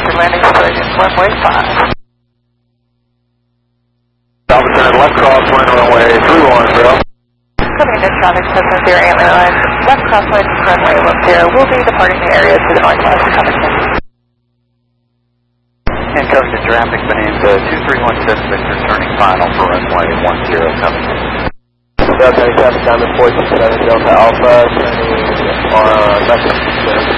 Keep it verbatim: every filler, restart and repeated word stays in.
departure landing stage is runway five. Alberton at left cross, runway three one zero. Coming into traffic, Cessna zero eight line, left crosswind, runway one zero, will be departing the area to the northwest, Covington. And Covington traffic, Bonanza two three one six, Victor, turning final for runway one zero, Covington. Delta ninety-seven, Diamond four six seven, Delta Alpha, turning, uh, Mexico.